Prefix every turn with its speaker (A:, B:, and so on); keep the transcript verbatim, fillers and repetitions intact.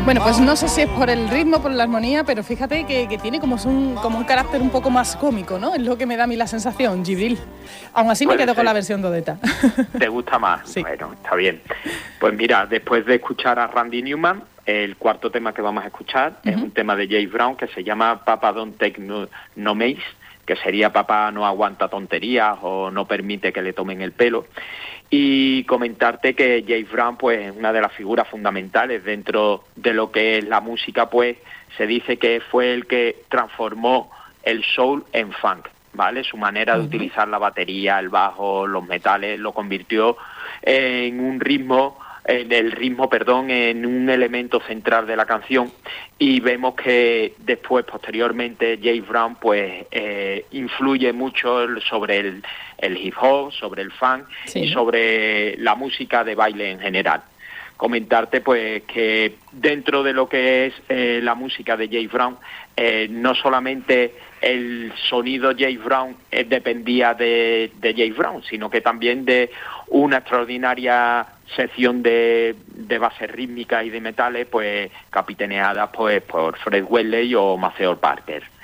A: Bueno, pues no sé si es por el ritmo, por la armonía, pero fíjate que, que tiene como un, como un carácter un poco más cómico, ¿no? Es lo que me da a mí la sensación, Djibril. Aún así me quedo con la versión Dodeta.
B: ¿Te gusta más?
A: Sí.
B: Bueno, está bien. Pues mira, después de escuchar a Randy Newman, el cuarto tema que vamos a escuchar uh-huh. es un tema de James Brown que se llama Papa Don't Take No, no Mace, que sería Papá no aguanta tonterías o no permite que le tomen el pelo. Y comentarte que James Brown, pues, es una de las figuras fundamentales dentro de lo que es la música, pues, se dice que fue el que transformó el soul en funk, ¿vale? Su manera de uh-huh. utilizar la batería, el bajo, los metales, lo convirtió en un ritmo, en el ritmo, perdón, en un elemento central de la canción, y vemos que después, posteriormente, James Brown, pues, eh, influye mucho sobre el, el hip hop, sobre el funk sí. y sobre la música de baile en general. Comentarte, pues, que dentro de lo que es eh, la música de James Brown, eh, no solamente el sonido James Brown eh, dependía de, de James Brown, sino que también de una extraordinaria sección de, de bases rítmicas y de metales, pues, capitaneadas pues por Fred Wesley o Maceo Parker.